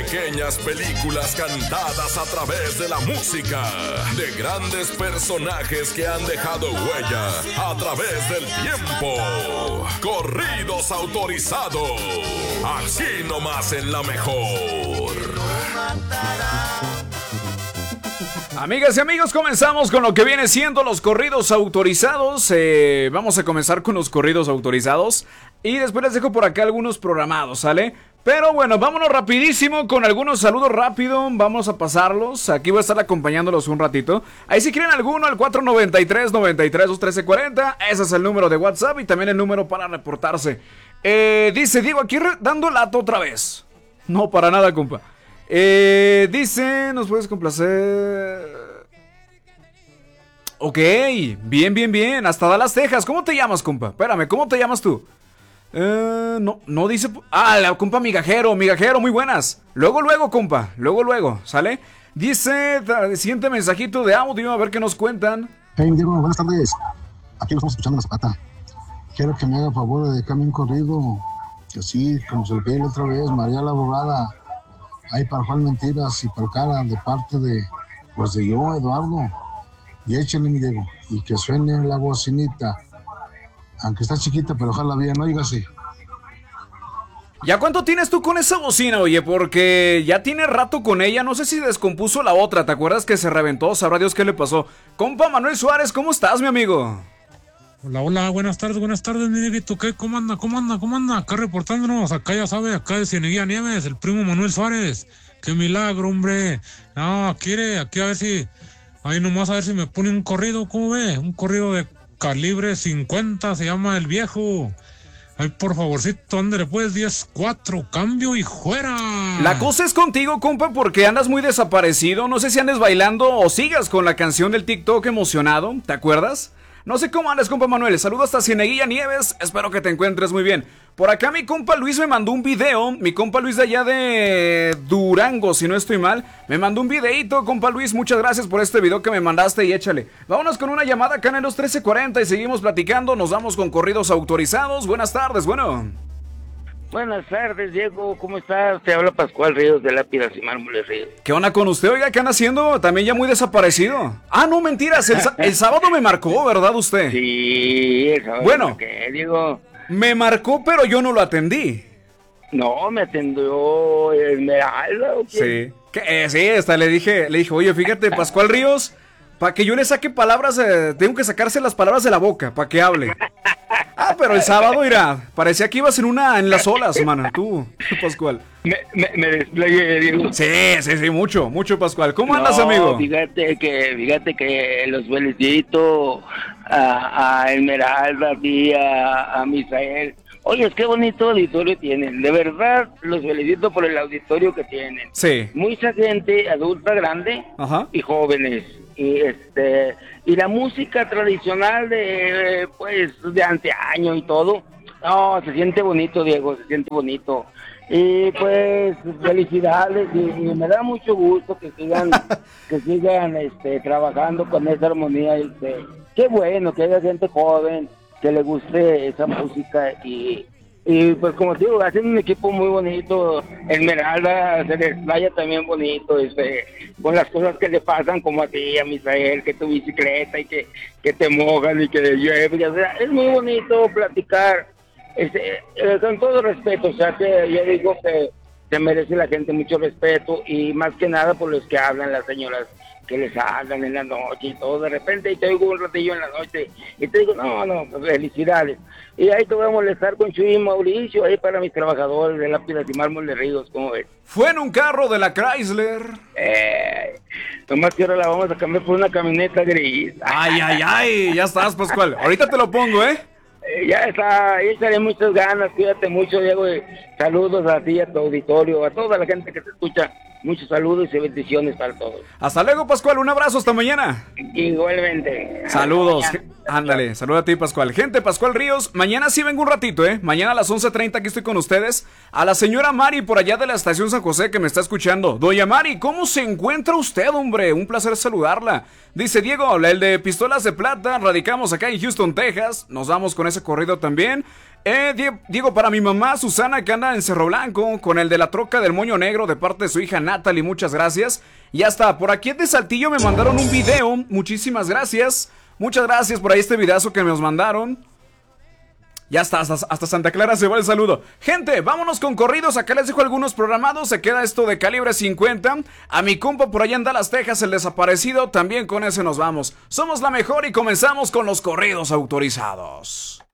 pequeñas películas cantadas a través de la música, de grandes personajes que han dejado huella a través del tiempo. Corridos autorizados, aquí nomás en La Mejor. Amigas y amigos, comenzamos con lo que viene siendo los corridos autorizados. Vamos a comenzar con los corridos autorizados y después les dejo por acá algunos programados, ¿sale? Pero bueno, vámonos rapidísimo con algunos saludos rápido. Vamos a pasarlos. Aquí voy a estar acompañándolos un ratito. Ahí si quieren alguno, al 493-93-213-40. Ese es el número de WhatsApp y también el número para reportarse. Dice Diego, aquí dando lato otra vez. No, para nada, compa. Dice, ¿nos puedes complacer? Ok, bien. Hasta Dallas, Texas. ¿Cómo te llamas, compa? Espérame, ¿cómo te llamas tú? No dice. La compa Migajero, muy buenas. Luego, compa. Luego, ¿sale? Dice, siguiente mensajito de audio, a ver qué nos cuentan. Hey, Diego, buenas tardes. Aquí lo estamos escuchando en la Zapata. Quiero que me haga favor de dejarme un corrido. Que sí, como se lo pedí la otra vez, María la Abogada. Ahí para Juan Mentiras y para Cara, de parte de yo, Eduardo. Y échale, mi Diego, y que suene la bocinita. Aunque está chiquita, pero ojalá bien, óigase. ¿Ya cuánto tienes tú con esa bocina, oye? Porque ya tiene rato con ella, no sé si descompuso la otra, ¿te acuerdas que se reventó? Sabrá Dios qué le pasó. Compa Manuel Suárez, ¿cómo estás, mi amigo? Hola, buenas tardes, mi Dieguito. ¿Qué? ¿Cómo anda? Acá reportándonos, acá ya sabe, acá de Cieneguía Nieves, el primo Manuel Suárez. ¡Qué milagro, hombre! No, aquí a ver si, ahí nomás a ver si me pone un corrido, ¿cómo ve? Un corrido de calibre 50, se llama El Viejo. Ay, por favorcito, ándale pues, 10-4, cambio y fuera. La cosa es contigo, compa, porque andas muy desaparecido. No sé si andes bailando o sigas con la canción del TikTok emocionado, ¿te acuerdas? No sé cómo andas, compa Manuel. Saludos hasta Cieneguilla Nieves. Espero que te encuentres muy bien. Por acá mi compa Luis me mandó un video. Mi compa Luis de allá de Durango, si no estoy mal. Me mandó un videito, compa Luis. Muchas gracias por este video que me mandaste y échale. Vámonos con una llamada acá en los 1340 y seguimos platicando. Nos vamos con corridos autorizados. Buenas tardes, bueno. Buenas tardes, Diego, ¿cómo estás? Te habla Pascual Ríos de Lápidas y Mármoles Ríos. ¿Qué onda con usted? Oiga, ¿qué anda haciendo? También ya muy desaparecido. Ah, no, mentiras, el sábado me marcó, ¿verdad usted? Sí, el sábado. Bueno, ¿Qué, Diego? Me marcó, pero yo no lo atendí. No, me atendió Esmeralda, ¿o qué? Sí, sí, hasta le dije, oye, fíjate, Pascual Ríos, para que yo le saque palabras, tengo que sacarse las palabras de la boca, para que hable. Ah, pero el sábado, mira, parecía que ibas en las olas, mano, tú, Pascual. Me desplayé, Diego. Sí, mucho, Pascual. ¿Cómo andas, amigo? Fíjate que los felicito a Esmeralda, a Misael. Oye, qué bonito auditorio tienen. De verdad, los felicito por el auditorio que tienen. Sí. Mucha gente adulta, grande. Ajá. Y jóvenes. Y la música tradicional de anteaño y todo. No, se siente bonito, Diego, se siente bonito. Y pues felicidades y me da mucho gusto que sigan trabajando con esa armonía. Qué bueno que haya gente joven que le guste esa música y pues como te digo, hacen un equipo muy bonito. Esmeralda se desplaya también bonito, con las cosas que le pasan, como a ti, a Misael, que tu bicicleta y que te mojan y que llueve, o sea, es muy bonito platicar, con todo respeto, o sea, que yo digo que se merece la gente mucho respeto y más que nada por los que hablan, las señoras que les hablan en la noche y todo, de repente y te oigo un ratillo en la noche y te digo, no, felicidades. Y ahí te voy a molestar con Chuy y Mauricio, ahí para mis trabajadores de Lápidas y Mármoles Ríos, ¿cómo ves? Fue en un carro de la Chrysler. Nomás que ahora la vamos a cambiar por una camioneta gris. Ay, ya estás, Pascual. Ahorita te lo pongo, Ya está, échale muchas ganas, cuídate mucho, Diego, y saludos a ti, a tu auditorio, a toda la gente que te escucha. Muchos saludos y bendiciones para todos. Hasta luego, Pascual. Un abrazo. Hasta mañana. Igualmente. Saludos. Ándale, saluda a ti, Pascual. Gente, Pascual Ríos, mañana sí vengo un ratito, Mañana a las 11:30 aquí estoy con ustedes. A la señora Mari por allá de la estación San José que me está escuchando. Doña Mari, ¿cómo se encuentra usted, hombre? Un placer saludarla. Dice Diego, el de Pistolas de Plata, radicamos acá en Houston, Texas. Nos vamos con ese corrido también. Diego, para mi mamá Susana que anda en Cerro Blanco, con el de la troca del moño negro de parte de su hija Natalie, muchas gracias. Ya está, por aquí de Saltillo me mandaron un video, muchísimas gracias. Muchas gracias por ahí este videazo que nos mandaron. Ya está, hasta Santa Clara se va el saludo. Gente, vámonos con corridos. Acá les dejo algunos programados. Se queda esto de calibre 50. A mi compa por allá en Dallas, Texas, el desaparecido. También con ese nos vamos. Somos la mejor y comenzamos con los corridos autorizados.